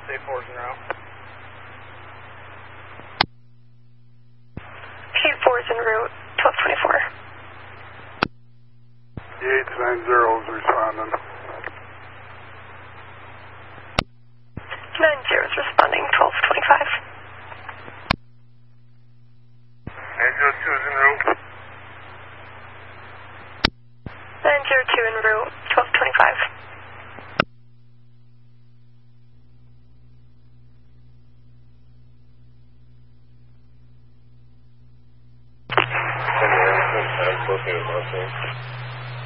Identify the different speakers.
Speaker 1: State 4's en route.
Speaker 2: State 4's en route, 1224.
Speaker 3: EH90 is responding.
Speaker 2: 90 is responding, 1225.
Speaker 3: 902 is en route.
Speaker 2: 902 en route, 1225.
Speaker 3: I'm working with my team.